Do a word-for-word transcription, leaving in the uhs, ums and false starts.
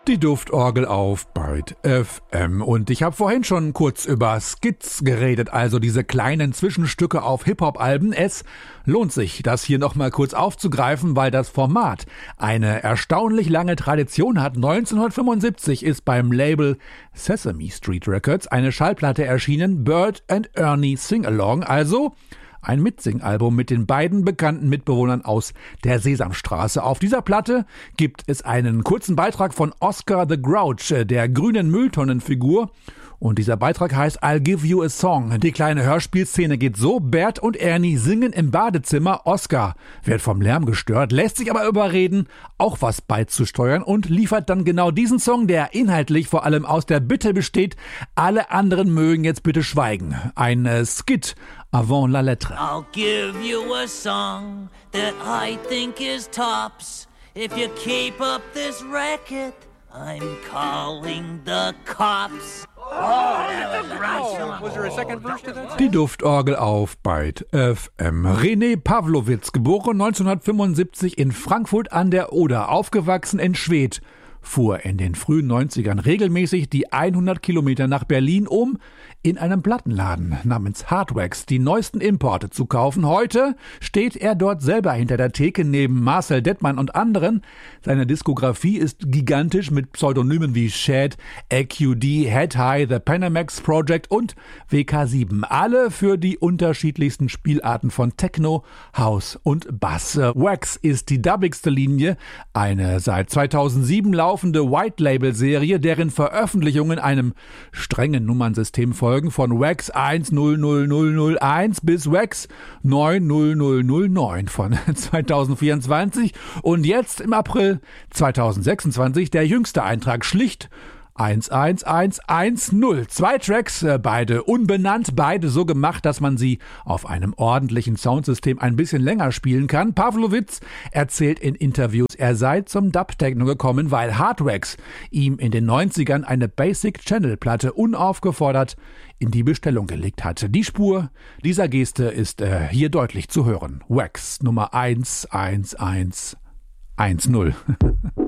Die Duftorgel auf Byte F M. Und ich habe vorhin schon kurz über Skits geredet, also diese kleinen Zwischenstücke auf Hip-Hop-Alben. Es lohnt sich, das hier nochmal kurz aufzugreifen, weil das Format eine erstaunlich lange Tradition hat. neunzehnhundertfünfundsiebzig ist beim Label Sesame Street Records eine Schallplatte erschienen, Bert and Ernie Sing Along, also ein Mitsingalbum mit den beiden bekannten Mitbewohnern aus der Sesamstraße. Auf dieser Platte gibt es einen kurzen Beitrag von Oscar the Grouch, der grünen Mülltonnenfigur. Und dieser Beitrag heißt I'll Give You a Song. Die kleine Hörspielszene geht so: Bert und Ernie singen im Badezimmer. Oscar wird vom Lärm gestört, lässt sich aber überreden, auch was beizusteuern und liefert dann genau diesen Song, der inhaltlich vor allem aus der Bitte besteht, alle anderen mögen jetzt bitte schweigen. Ein äh, Skit avant la lettre. I'll give you a song that I think is tops. If you keep up this racket, I'm calling the cops. Die Duftorgel auf Byte F M. René Pawlowitz, geboren neunzehnhundertfünfundsiebzig in Frankfurt an der Oder, aufgewachsen in Schwedt, fuhr in den frühen neunzigern regelmäßig die hundert Kilometer nach Berlin, um in einem Plattenladen namens Hardwax die neuesten Importe zu kaufen. Heute steht er dort selber hinter der Theke neben Marcel Dettmann und anderen. Seine Diskografie ist gigantisch mit Pseudonymen wie Shad, A Q D, Head High, The Panamax Project und W K sieben. Alle für die unterschiedlichsten Spielarten von Techno, House und Bass. Wax ist die dubbigste Linie, eine seit zweitausendsieben laufende White-Label-Serie, deren Veröffentlichungen einem strengen Nummernsystem folgen, von Wax eins null null null null eins bis Wax neun null null null neun von zweitausendvierundzwanzig und jetzt im April zweitausendsechsundzwanzig der jüngste Eintrag, schlicht eins eins eins eins null. Zwei Tracks, beide unbenannt, beide so gemacht, dass man sie auf einem ordentlichen Soundsystem ein bisschen länger spielen kann. Pawlowitz erzählt in Interviews, er sei zum Dub-Techno gekommen, weil Hardwax ihm in den neunzigern eine Basic-Channel-Platte unaufgefordert in die Bestellung gelegt hatte. Die Spur dieser Geste ist äh, hier deutlich zu hören. Wax Nummer eins eins eins eins null.